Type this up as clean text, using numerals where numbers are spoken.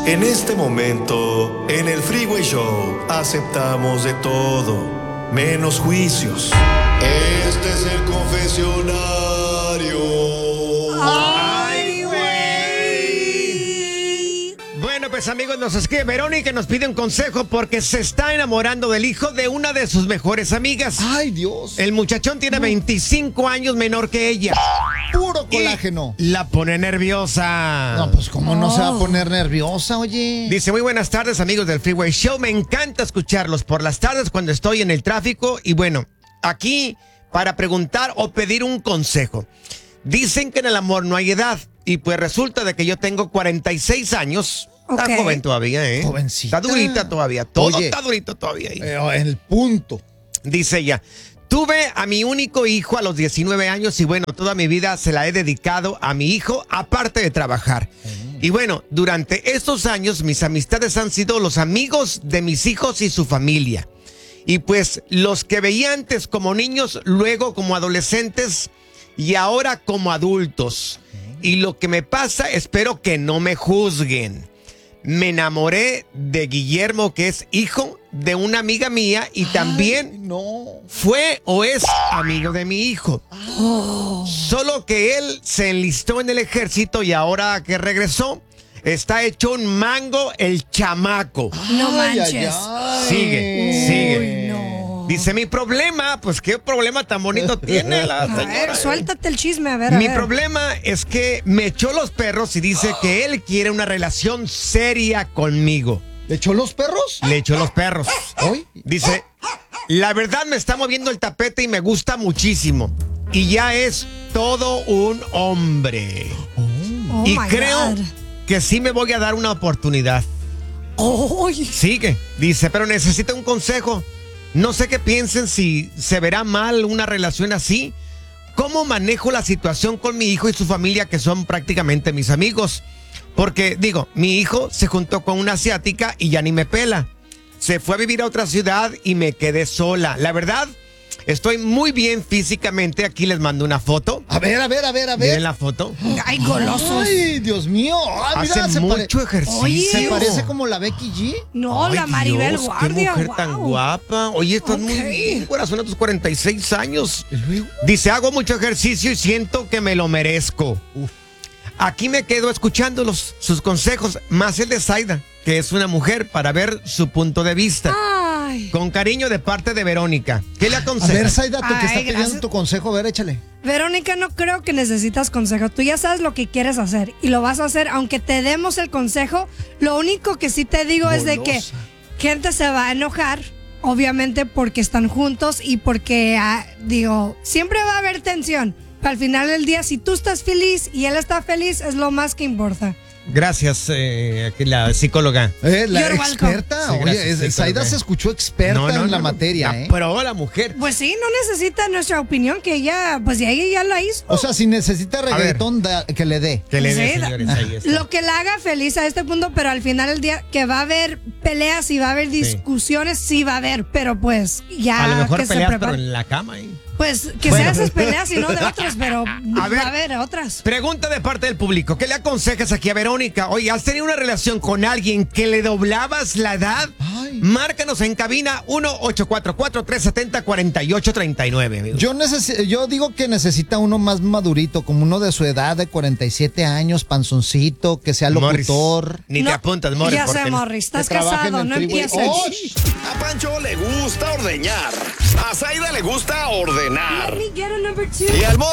En este momento, en el Freeway Show, aceptamos de todo, menos juicios. Este es el confesionario. ¡Ay, güey! Bueno, pues amigos, nos escribe Verónica y nos pide un consejo porque se está enamorando del hijo de una de sus mejores amigas. ¡Ay, Dios! El muchachón tiene 25 años menor que ella. Puro colágeno. Y la pone nerviosa. No, pues ¿cómo no se va a poner nerviosa, oye? Dice, muy buenas tardes, amigos del Freeway Show. Me encanta escucharlos por las tardes cuando estoy en el tráfico. Y bueno, aquí para preguntar o pedir un consejo. Dicen que en el amor no hay edad. Y pues resulta de que yo tengo 46 años. Está joven todavía, ¿eh? Jovencita. Está durita todavía. Todo Oye, está durito todavía ahí. En el punto. Dice ella, tuve a mi único hijo a los 19 años y bueno, toda mi vida se la he dedicado a mi hijo, aparte de trabajar. Y bueno, durante estos años mis amistades han sido los amigos de mis hijos y su familia. Y pues los que veía antes como niños, luego como adolescentes y ahora como adultos. Y lo que me pasa, espero que no me juzguen. Me enamoré de Guillermo, que es hijo de una amiga mía y también fue o es amigo de mi hijo. Solo que él se enlistó en el ejército y ahora que regresó, está hecho un mango el chamaco. No manches. Ay, ay. Sigue. No. Dice, mi problema, pues qué problema tan bonito tiene la señora. A ver, suéltate el chisme, a ver. Mi problema es que me echó los perros y dice que él quiere una relación seria conmigo. ¿Le echó los perros? Le echó los perros. ¿Hoy? Dice, la verdad me está moviendo el tapete y me gusta muchísimo. Y ya es todo un hombre. Oh, y my creo God. que sí me voy a dar una oportunidad. Sigue. Dice, pero necesita un consejo. No sé qué piensen si se verá mal una relación así. ¿Cómo manejo la situación con mi hijo y su familia que son prácticamente mis amigos? Porque, digo, mi hijo se juntó con una asiática y ya ni me pela. Se fue a vivir a otra ciudad y me quedé sola. La verdad, estoy muy bien físicamente. Aquí les mando una foto. A ver. Miren la foto. Ay, golosos. Ay, Dios mío. Ay, mira, Hace mucho ejercicio. Oye, ¿Se parece como la Becky G? No, Ay, la Maribel Dios, Guardia. qué mujer tan wow. guapa. Oye, estás muy bien, corazón, a tus 46 años. Dice, hago mucho ejercicio y siento que me lo merezco. Aquí me quedo escuchando sus consejos, más el de Zaida, que es una mujer, para ver su punto de vista. Ay. Con cariño de parte de Verónica. ¿Qué le A aconsejas? ver, Zaida, tú que Ay, estás pidiendo gracias. tu consejo, a ver, échale. Verónica, no creo que necesitas consejo. Tú ya sabes lo que quieres hacer y lo vas a hacer aunque te demos el consejo. Lo único que sí te digo es de que gente se va a enojar, obviamente porque están juntos y porque, siempre va a haber tensión. Pero al final del día, si tú estás feliz y él está feliz, es lo más que importa. Gracias, aquí la psicóloga. La You're experta. welcome. Sí, gracias, Oye, Zaida psicóloga. se escuchó experta en la materia, ¿eh? Pero la mujer. Pues sí, no necesita nuestra opinión, que ella, pues ella ya la hizo. O sea, si necesita reggaetón, que le dé. Que le dé, Sí, señores, ahí está. Lo que la haga feliz a este punto, pero al final del día que va a haber peleas y va a haber discusiones, sí va a haber, pero pues ya A lo mejor que se peleas, pero prepare. en la cama. Pues que Bueno. sean esas peleas y no de otras, pero A ver. va a haber otras. Pregunta de parte del público. ¿Qué le aconsejas aquí a Verónica? Oye, ¿has tenido una relación con alguien que le doblabas la edad? Ay. Márcanos en cabina 1-844-370-4839. Yo digo que necesita uno más madurito, como uno de su edad, de 47 años, panzoncito, que sea Morris, locutor. ni te No, apuntas, Morris. Ya porque sé, Morris, estás que trabaje en casado, el no freeway. empieces. ¡Oh! A Pancho le gusta ordeñar. A Zaida le gusta ordenar. Let me get a number two. Y al